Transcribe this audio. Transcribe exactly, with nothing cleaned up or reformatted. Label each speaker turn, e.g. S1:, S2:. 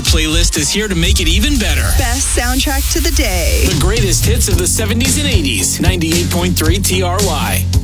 S1: playlist is here to make it even better.
S2: Best soundtrack to the day.
S1: The greatest hits of the seventies and eighties. ninety-eight point three T R Y.